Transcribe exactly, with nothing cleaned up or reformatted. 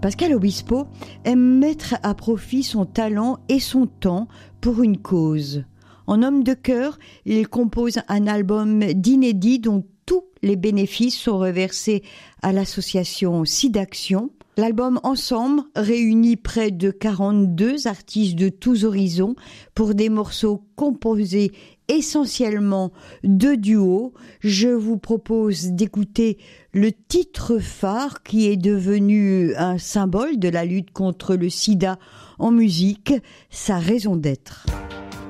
Pascal Obispo aime mettre à profit son talent et son temps pour une cause. En homme de cœur, il compose un album d'inédits dont tous les bénéfices sont reversés à l'association SIDAction. L'album Ensemble réunit près de quarante-deux artistes de tous horizons pour des morceaux composés essentiellement de duos. Je vous propose d'écouter le titre phare qui est devenu un symbole de la lutte contre le sida en musique, sa raison d'être.